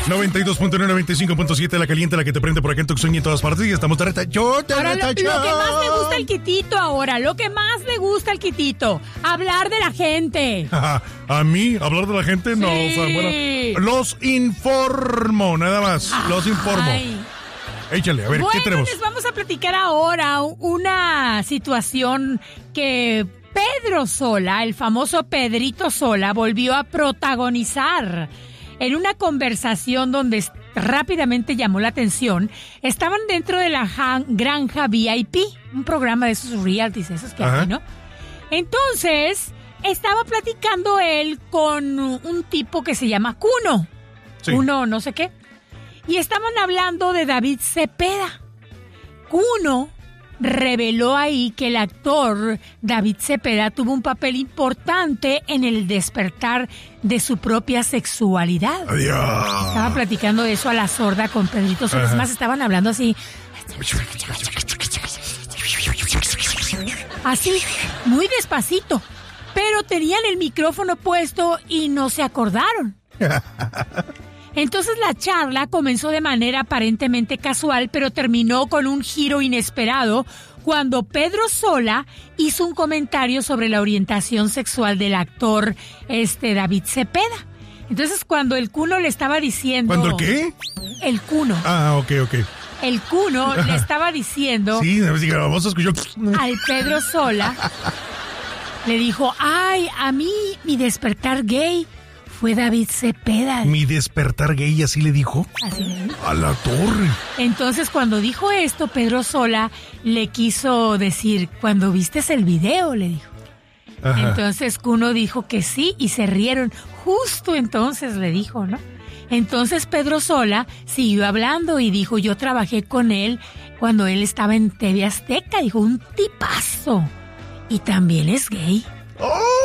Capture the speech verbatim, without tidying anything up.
noventa y dos punto nueve, noventa y cinco punto siete, la caliente, la que te prende por acá en Tucson y en todas partes. Y estamos de retacho, de Ahora, lo, lo retacho. que más le gusta al Quitito ahora, lo que más le gusta al Quitito, hablar de la gente. ¿A mí? ¿Hablar de la gente? No, Sí. o sea, bueno, los informo, nada más, los informo. Ay. Échale, a ver, Bueno, ¿qué tenemos? les vamos a platicar ahora una situación que Pedro Sola, el famoso Pedrito Sola, volvió a protagonizar en una conversación donde rápidamente llamó la atención. Estaban dentro de la ja- granja V I P, un programa de esos realties, esos que Ajá. hay, ¿no? Entonces, estaba platicando él con un tipo que se llama Cuno. Sí. Cuno no sé qué. Y estaban hablando de David Cepeda. Cuno reveló ahí que el actor David Cepeda tuvo un papel importante en el despertar de su propia sexualidad. Adiós. Estaba platicando de eso a la sorda con Pedrito Sola. Es más, estaban hablando así. Así, muy despacito. Pero tenían el micrófono puesto y no se acordaron. Entonces la charla comenzó de manera aparentemente casual, pero terminó con un giro inesperado cuando Pedro Sola hizo un comentario sobre la orientación sexual del actor este David Cepeda. Entonces cuando el Cuno le estaba diciendo... ¿Cuándo el qué? El Cuno. Ah, ok, ok. El Cuno le estaba diciendo Sí, vamos a escuchar. al Pedro Sola, le dijo, ay, a mí mi despertar gay fue David Cepeda. Mi despertar gay, así le dijo. Así le dijo. A la torre. Entonces, cuando dijo esto, Pedro Sola le quiso decir, cuando vistes el video, le dijo. Ajá. Entonces, Cuno dijo que sí y se rieron. Justo entonces le dijo, ¿no? Entonces, Pedro Sola siguió hablando y dijo, yo trabajé con él cuando él estaba en T V Azteca. Dijo, un tipazo. Y también es gay. ¡Oh!